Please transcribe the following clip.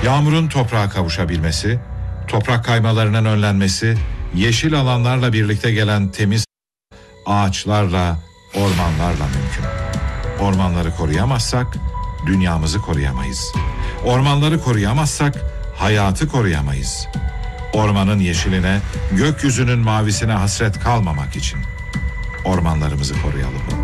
Yağmurun toprağa kavuşabilmesi, toprak kaymalarının önlenmesi, yeşil alanlarla birlikte gelen temiz ağaçlarla, ormanlarla mümkün. Ormanları koruyamazsak dünyamızı koruyamayız. Ormanları koruyamazsak hayatı koruyamayız. Ormanın yeşiline, gökyüzünün mavisine hasret kalmamak için ormanlarımızı koruyalım.